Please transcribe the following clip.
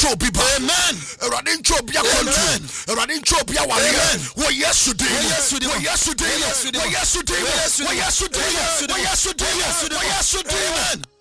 ncho bi ba. Amen. Erade ncho bi akontu. Erade ncho bi aware. Wo Yesu din. Wo Yesu din. Wo Yesu din. Wo Yesu din. Wo Yesu din. Wo Yesu din. Wo Yesu din.